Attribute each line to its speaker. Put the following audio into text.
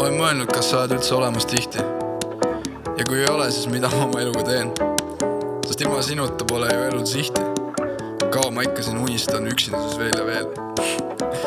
Speaker 1: olen mõelnud, kas sa oled üldse olemas tihti. Ja kui ei ole, siis mida ma oma eluga teen? Sest ilma sinuta pole ju elul sihti. Kaua ma ikka siin unistan üksinduses veel ja veel.